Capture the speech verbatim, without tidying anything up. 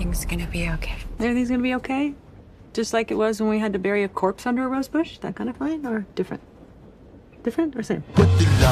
everything's gonna be okay. Everything's gonna be okay? Just like it was when we had to bury a corpse under a rose bush? That kind of fine or different? Different or same?